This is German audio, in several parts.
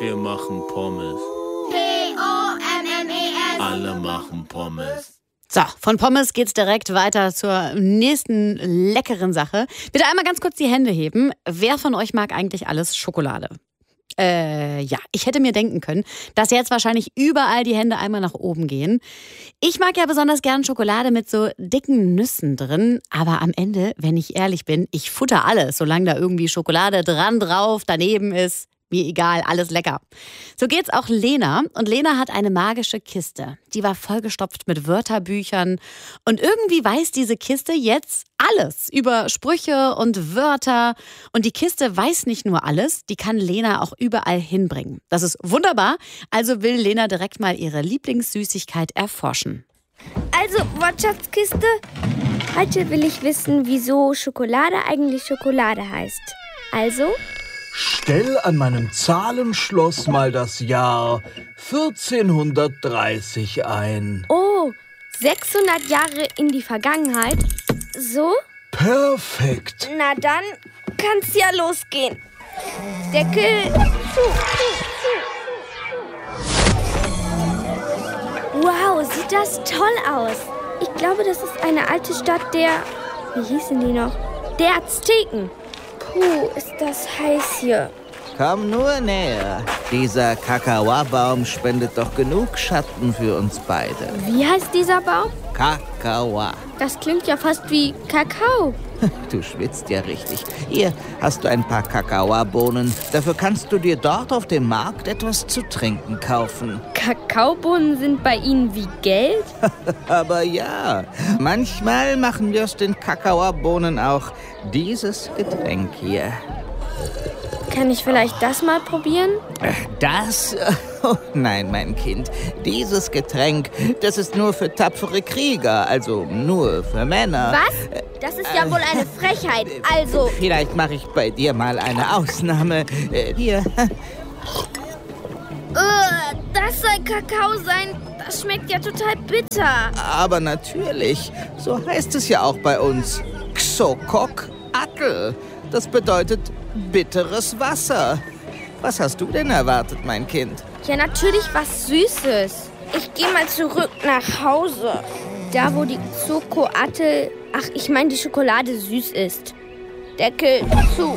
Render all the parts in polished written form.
Wir machen Pommes. Pommes. Alle machen Pommes. So, von Pommes geht's direkt weiter zur nächsten leckeren Sache. Bitte einmal ganz kurz die Hände heben. Wer von euch mag eigentlich alles Schokolade? Ja, ich hätte mir denken können, dass jetzt wahrscheinlich überall die Hände einmal nach oben gehen. Ich mag ja besonders gern Schokolade mit so dicken Nüssen drin. Aber am Ende, wenn ich ehrlich bin, ich futter alles, solange da irgendwie Schokolade dran, drauf, daneben ist. Mir egal, alles lecker. So geht's auch Lena. Und Lena hat eine magische Kiste. Die war vollgestopft mit Wörterbüchern. Und irgendwie weiß diese Kiste jetzt alles über Sprüche und Wörter. Und die Kiste weiß nicht nur alles, die kann Lena auch überall hinbringen. Das ist wunderbar. Also will Lena direkt mal ihre Lieblingssüßigkeit erforschen. Also, Wortschatzkiste. Heute will ich wissen, wieso Schokolade eigentlich Schokolade heißt. Also... Stell an meinem Zahlenschloss mal das Jahr 1430 ein. Oh, 600 Jahre in die Vergangenheit. So? Perfekt. Na dann kann's ja losgehen. Deckel zu. Wow, sieht das toll aus. Ich glaube, das ist eine alte Stadt der... Wie hießen die noch? Der Azteken. Puh, ist das heiß hier. Komm nur näher. Dieser Kakaobaum spendet doch genug Schatten für uns beide. Wie heißt dieser Baum? Kakao. Das klingt ja fast wie Kakao. Du schwitzt ja richtig. Hier hast du ein paar Kakaobohnen. Dafür kannst du dir dort auf dem Markt etwas zu trinken kaufen. Kakaobohnen sind bei Ihnen wie Geld? Aber ja, manchmal machen wir aus den Kakaobohnen auch dieses Getränk hier. Kann ich vielleicht das mal probieren? Das? Oh nein, mein Kind. Dieses Getränk, das ist nur für tapfere Krieger, also nur für Männer. Was? Das ist ja wohl eine Frechheit. Also... Vielleicht mache ich bei dir mal eine Ausnahme. Hier. Das soll Kakao sein. Das schmeckt ja total bitter. Aber natürlich. So heißt es ja auch bei uns. Xokok Atl. Das bedeutet bitteres Wasser. Was hast du denn erwartet, mein Kind? Ja, natürlich was Süßes. Ich gehe mal zurück nach Hause. Da, wo die Xocoatl, ich meine die Schokolade süß ist. Deckel zu.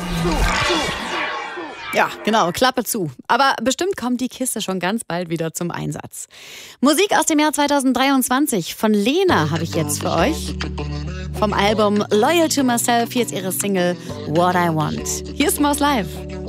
Ja, genau, Klappe zu. Aber bestimmt kommt die Kiste schon ganz bald wieder zum Einsatz. Musik aus dem Jahr 2023 von Lena habe ich jetzt für euch. Vom Album Loyal to Myself, hier ist ihre Single What I Want. Hier ist Mouse Live.